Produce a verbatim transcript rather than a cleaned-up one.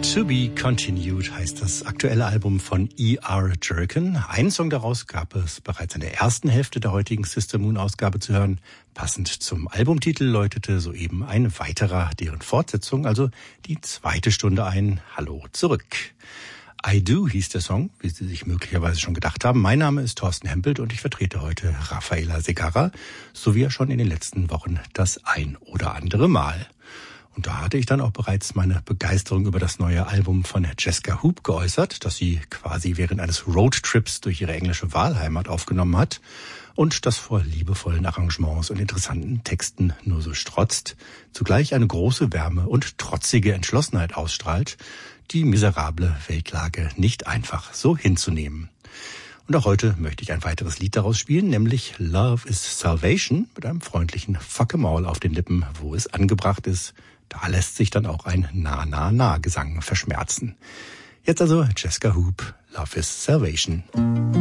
To Be Continued heißt das aktuelle Album von E R Jerkin. Einen Song daraus gab es bereits in der ersten Hälfte der heutigen Sister Moon Ausgabe zu hören. Passend zum Albumtitel läutete soeben ein weiterer, deren Fortsetzung, also die zweite Stunde ein. Hallo zurück. I Do hieß der Song, wie Sie sich möglicherweise schon gedacht haben. Mein Name ist Thorsten Hempelt und ich vertrete heute Rafaela Segarra, so wie ja schon in den letzten Wochen das ein oder andere Mal. Und da hatte ich dann auch bereits meine Begeisterung über das neue Album von Jessica Hoop geäußert, das sie quasi während eines Roadtrips durch ihre englische Wahlheimat aufgenommen hat und das vor liebevollen Arrangements und interessanten Texten nur so strotzt, zugleich eine große Wärme und trotzige Entschlossenheit ausstrahlt, die miserable Weltlage nicht einfach so hinzunehmen. Und auch heute möchte ich ein weiteres Lied daraus spielen, nämlich Love is Salvation mit einem freundlichen Fuck 'em all auf den Lippen, wo es angebracht ist. Da lässt sich dann auch ein Na-Na-Na-Gesang verschmerzen. Jetzt also Jessica Hoop, Love is Salvation.